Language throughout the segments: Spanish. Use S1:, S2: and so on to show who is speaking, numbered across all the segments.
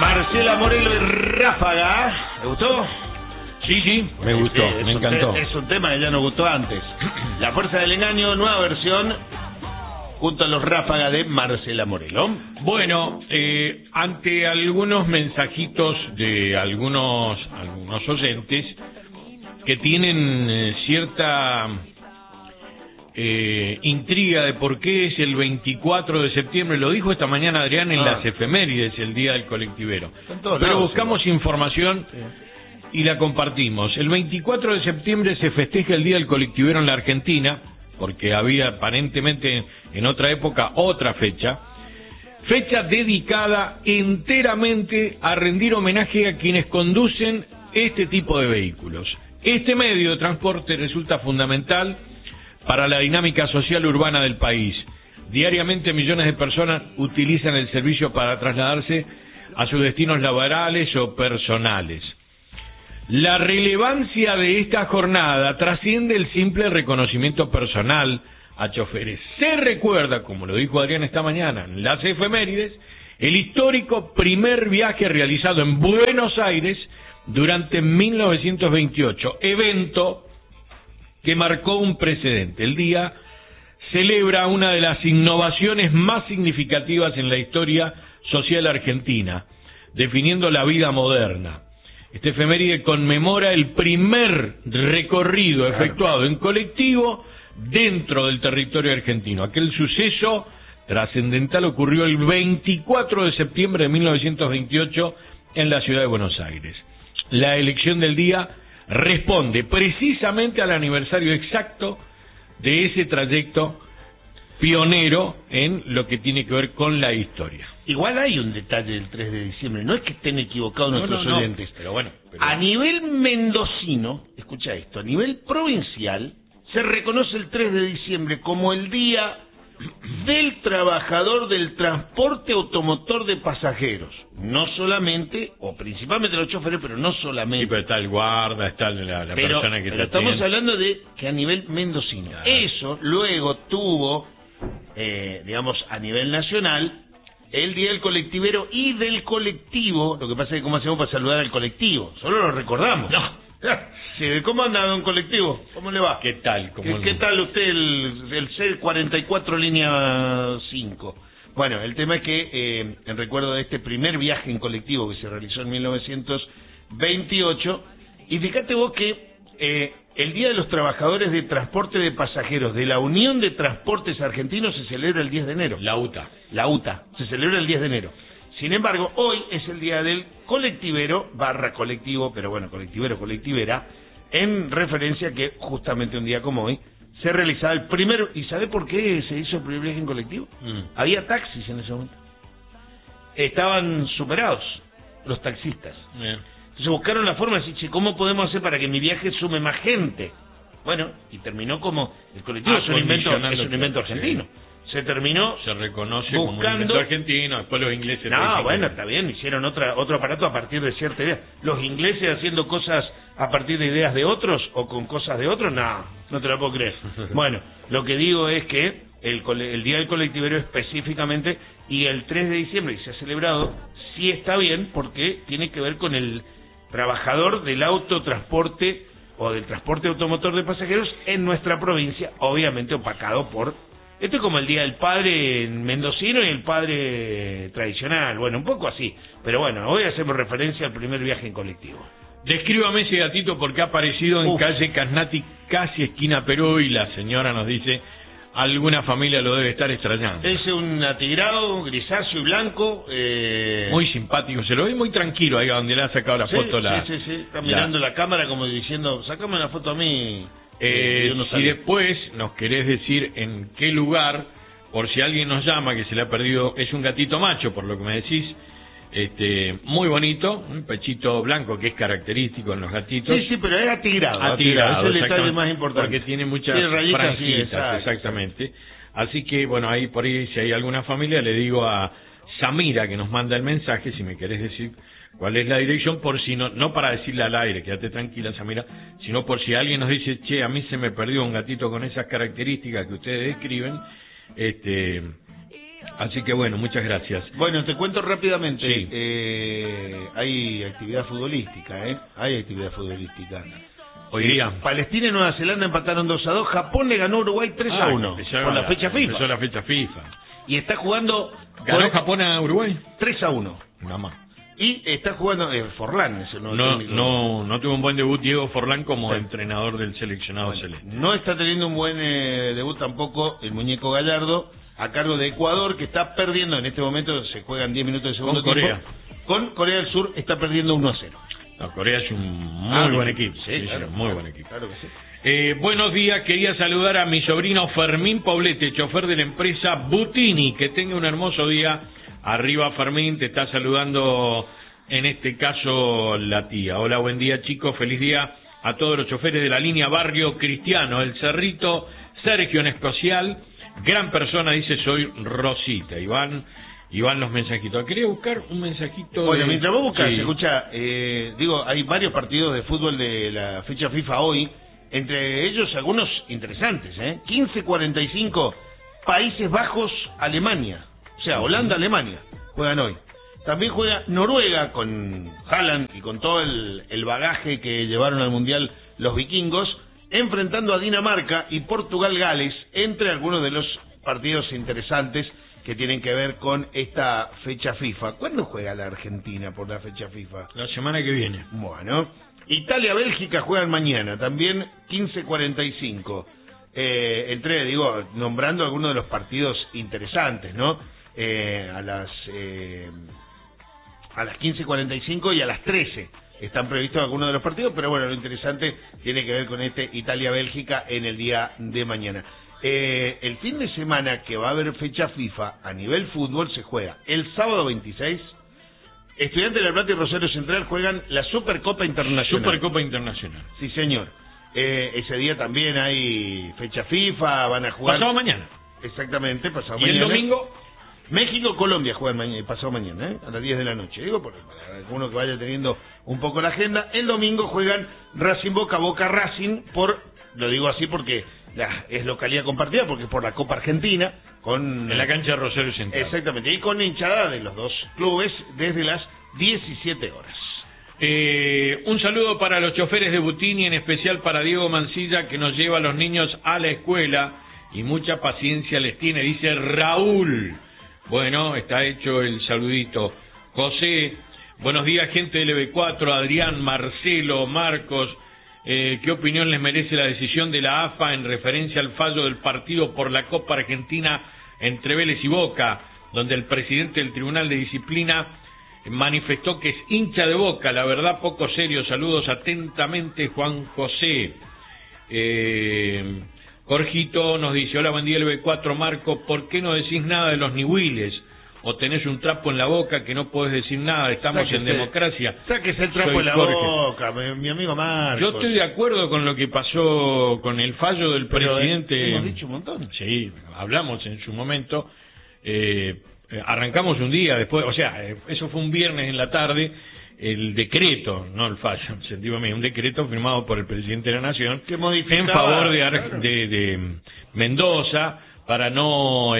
S1: Marcela Morelo y Ráfaga. ¿Te gustó?
S2: Sí, me gustó, me encantó.
S1: Es un tema que ya nos gustó antes. La Fuerza del Engaño, nueva versión, junto a los Ráfaga de Marcela Morelo.
S2: Bueno, ante algunos mensajitos de algunos oyentes que tienen cierta intriga de por qué es el 24 de septiembre, lo dijo esta mañana Adrián en las efemérides, el Día del Colectivero. Pero buscamos información y la compartimos. El 24 de septiembre se festeja el Día del Colectivero en la Argentina, porque había aparentemente en otra época otra fecha dedicada enteramente a rendir homenaje a quienes conducen este tipo de vehículos. Este medio de transporte resulta fundamental para la dinámica social urbana del país. Diariamente millones de personas utilizan el servicio para trasladarse a sus destinos laborales o personales. La relevancia de esta jornada trasciende el simple reconocimiento personal a choferes. Se recuerda, como lo dijo Adrián esta mañana en las efemérides, el histórico primer viaje realizado en Buenos Aires durante 1928, evento que marcó un precedente. El día celebra una de las innovaciones más significativas en la historia social argentina, definiendo la vida moderna. Este efeméride conmemora el primer recorrido efectuado en colectivo dentro del territorio argentino. Aquel suceso trascendental ocurrió el 24 de septiembre de 1928 en la ciudad de Buenos Aires. La elección del día responde precisamente al aniversario exacto de ese trayecto pionero en lo que tiene que ver con la historia.
S1: Igual hay un detalle del 3 de diciembre, no es que estén equivocados nuestros oyentes.
S2: Pero bueno.
S1: A nivel mendocino, escucha esto, a nivel provincial, se reconoce el 3 de diciembre como el Día del Trabajador del Transporte Automotor de Pasajeros. No solamente, o principalmente los choferes, pero no solamente.
S2: Sí, pero está el guarda, está la persona que
S1: pero estamos hablando de que a nivel mendocino. Claro. Eso luego tuvo, digamos, a nivel nacional, el Día del Colectivero y del colectivo. Lo que pasa es que cómo hacemos para saludar al colectivo, solo lo recordamos. No. Sí, ¿cómo anda don colectivo? ¿Cómo le va?
S2: ¿Qué tal?
S1: ¿Qué tal usted el C44 línea 5? Bueno, el tema es que en recuerdo de este primer viaje en colectivo que se realizó en 1928, y fíjate vos que el Día de los Trabajadores de Transporte de Pasajeros de la Unión de Transportes Argentinos se celebra el 10 de enero. La UTA, se celebra el 10 de enero. Sin embargo, hoy es el Día del Colectivero / colectivo, pero bueno, colectivero, colectivera, en referencia a que justamente un día como hoy se realizaba el primero. ¿Y sabe por qué se hizo el primer viaje en colectivo? Había taxis en ese momento. Estaban superados los taxistas. Entonces buscaron la forma de decir, che, ¿cómo podemos hacer para que mi viaje sume más gente? Bueno, y terminó como el colectivo es un invento argentino. Se terminó,
S2: se reconoce
S1: buscando,
S2: como un invento argentino, después los ingleses...
S1: No, bueno, está bien, hicieron otro aparato a partir de cierta idea. Los ingleses haciendo cosas a partir de ideas de otros o con cosas de otros, no te lo puedo creer. Bueno, lo que digo es que el Día del Colectivero específicamente, y el 3 de diciembre que se ha celebrado, sí está bien porque tiene que ver con el trabajador del autotransporte o del transporte automotor de pasajeros en nuestra provincia, obviamente opacado por... Esto es como el Día del Padre mendocino y el padre tradicional, bueno, un poco así. Pero bueno, hoy hacemos referencia al primer viaje en colectivo.
S2: Descríbame ese gatito porque ha aparecido en calle Casnati, casi esquina Perú, y la señora nos dice, alguna familia lo debe estar extrañando.
S1: Es un atigrado, grisáceo y blanco.
S2: Muy simpático, se lo ve muy tranquilo ahí donde le ha sacado la foto.
S1: Sí, está mirando la cámara como diciendo, sacame una foto a mí.
S2: Si después nos querés decir en qué lugar, por si alguien nos llama que se le ha perdido, es un gatito macho, por lo que me decís, muy bonito, un pechito blanco que es característico en los gatitos.
S1: Sí, pero es atigrado, es el detalle más importante.
S2: Porque tiene muchas franjitas, exactamente. Así que, bueno, ahí por ahí, si hay alguna familia, le digo a Samira que nos manda el mensaje, si me querés decir cuál es la dirección, por si no para decirle al aire, quédate tranquila Samira, sino por si alguien nos dice, che, a mí se me perdió un gatito con esas características que ustedes describen, Así que bueno, muchas gracias.
S1: Bueno, te cuento rápidamente.
S2: Sí.
S1: Hay actividad futbolística, Hay actividad futbolística.
S2: Hoy día.
S1: Palestina y Nueva Zelanda empataron 2-2. Japón le ganó a Uruguay 3-1 por la fecha FIFA.
S2: Empezó la fecha FIFA.
S1: Y está jugando...
S2: ¿Ganó Japón a Uruguay?
S1: 3-1.
S2: Nada más.
S1: Y está jugando Forlán, ese
S2: no tuvo un buen debut Diego Forlán como entrenador del seleccionado celeste.
S1: No está teniendo un buen debut tampoco el muñeco Gallardo, a cargo de Ecuador, que está perdiendo en este momento. Se juegan 10 minutos de segundo tiempo. Con Corea del Sur está perdiendo 1-0.
S2: No, Corea es un muy buen equipo.
S1: Sí, claro,
S2: muy buen equipo.
S1: Claro que sí.
S2: Buenos días, quería saludar a mi sobrino Fermín Poblete, chofer de la empresa Butini. Que tenga un hermoso día. Arriba, Fermín, te está saludando en este caso la tía. Hola, buen día, chicos, feliz día a todos los choferes de la línea Barrio Cristiano, El Cerrito, Sergio en especial. Gran persona, dice, soy Rosita. Iván los mensajitos. Quería buscar un mensajito.
S1: Bueno, mientras vos buscas, escucha, hay varios partidos de fútbol de la fecha FIFA hoy, entre ellos algunos interesantes, 15:45, Países Bajos, Alemania. O sea, Holanda-Alemania juegan hoy. También juega Noruega con Haaland y con todo el bagaje que llevaron al Mundial los vikingos, enfrentando a Dinamarca y Portugal-Gales, entre algunos de los partidos interesantes que tienen que ver con esta fecha FIFA. ¿Cuándo juega la Argentina por la fecha FIFA?
S2: La semana que viene.
S1: Bueno, Italia-Bélgica juegan mañana, también 15:45. Nombrando algunos de los partidos interesantes, ¿no? A las 15:45 y a las 13 están previstos algunos de los partidos, pero bueno, lo interesante tiene que ver con este Italia-Bélgica en el día de mañana. El fin de semana que va a haber fecha FIFA a nivel fútbol se juega el sábado 26. Estudiantes de La Plata y Rosario Central juegan la Supercopa Internacional.
S2: Supercopa Internacional.
S1: Sí, señor. Ese día también hay fecha FIFA, van a jugar...
S2: Pasado mañana.
S1: Exactamente, pasado
S2: mañana.
S1: ¿Y
S2: el domingo?
S1: México-Colombia juegan pasado mañana, a las 10 de la noche. Digo, para alguno que vaya teniendo un poco la agenda. El domingo juegan Racing Boca Racing lo digo así porque es localidad compartida, porque es por la Copa Argentina,
S2: en la cancha de Rosario Central.
S1: Exactamente, y con hinchada de los dos clubes desde las 17 horas.
S2: Un saludo para los choferes de Butini, en especial para Diego Mancilla, que nos lleva a los niños a la escuela y mucha paciencia les tiene, dice Raúl. Bueno, está hecho el saludito. José, buenos días, gente del EB4, Adrián, Marcelo, Marcos. ¿Qué opinión les merece la decisión de la AFA en referencia al fallo del partido por la Copa Argentina entre Vélez y Boca, donde el presidente del Tribunal de Disciplina manifestó que es hincha de Boca? La verdad, poco serio. Saludos atentamente, Juan José. Jorgito nos dice, hola, buen día, el B4, Marco, ¿por qué no decís nada de los niwiles? ¿O tenés un trapo en la boca que no podés decir nada? Estamos en democracia.
S1: Sáquese el trapo en la boca, mi amigo Marcos.
S2: Yo estoy de acuerdo con lo que pasó con el fallo del presidente.
S1: Hemos dicho un montón.
S2: Sí, hablamos en su momento. Arrancamos un día después, o sea, eso fue un viernes en la tarde. El decreto, no el fallo, un decreto firmado por el presidente de la Nación
S1: que modificaba,
S2: en favor de Mendoza para no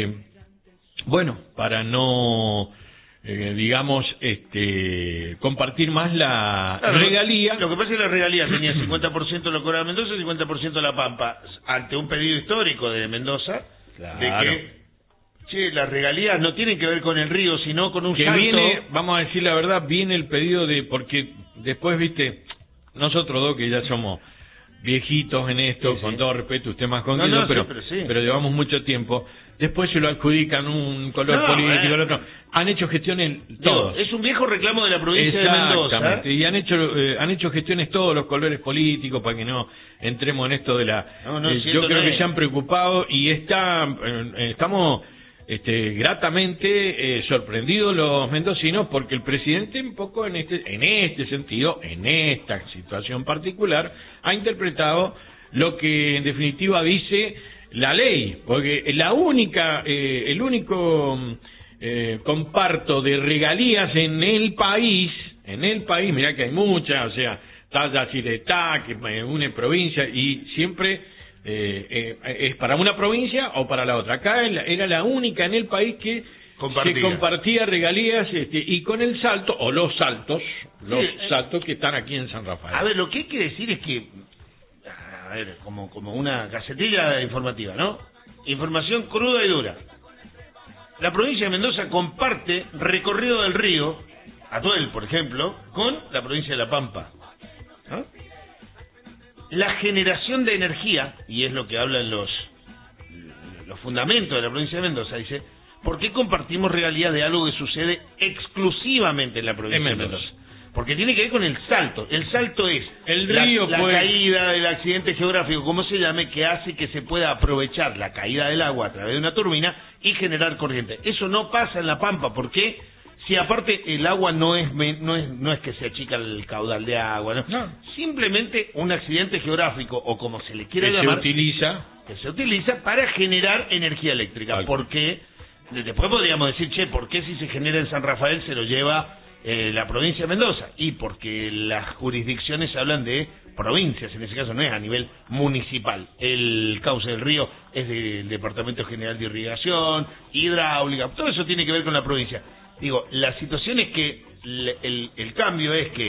S2: compartir más la regalía.
S1: Lo que pasa es que la regalía tenía 50% lo cobraba Mendoza y 50% La Pampa, ante un pedido histórico de Mendoza, de que las regalías no tienen que ver con el río, sino con un salto.
S2: Viene, vamos a decir la verdad, viene el pedido porque después, viste, nosotros dos que ya somos viejitos en esto, con todo respeto, usted más conocido, pero llevamos mucho tiempo. Después se lo adjudican un color político, el otro. Han hecho gestiones todos.
S1: Es un viejo reclamo de la provincia de Mendoza.
S2: Exactamente, y han hecho gestiones todos los colores políticos para que no entremos en esto de la... yo creo que se han preocupado y estamos gratamente sorprendidos los mendocinos, porque el presidente un poco en este sentido, en esta situación particular, ha interpretado lo que en definitiva dice la ley, porque el único comparto de regalías en el país, mirá que hay muchas, o sea, Talla Chiretá, que une provincia, y siempre es para una provincia o para la otra. Acá era la única en el país que se compartía regalías y con el salto, o los saltos que están aquí en San Rafael.
S1: A ver, lo que hay que decir es que, a ver, como una gacetilla informativa, ¿no? Información cruda y dura. La provincia de Mendoza comparte recorrido del río, Atuel, por ejemplo, con la provincia de La Pampa, ¿no? La generación de energía, y es lo que hablan los fundamentos de la provincia de Mendoza, dice, ¿por qué compartimos regalías de algo que sucede exclusivamente en la provincia de Mendoza? Porque tiene que ver con el salto. El salto es
S2: el río,
S1: la caída, el accidente geográfico, como se llame, que hace que se pueda aprovechar la caída del agua a través de una turbina y generar corriente. Eso no pasa en La Pampa. ¿Por qué? Si aparte el agua no es que se achica el caudal de agua, no. Simplemente un accidente geográfico, o como se le quiera llamar, que se utiliza para generar energía eléctrica. Porque después podríamos decir, ¿por qué si se genera en San Rafael se lo lleva la provincia de Mendoza? Y porque las jurisdicciones hablan de provincias, en ese caso no es a nivel municipal. El cauce del río es del Departamento General de Irrigación, hidráulica, todo eso tiene que ver con la provincia. Digo, la situación es que el cambio es que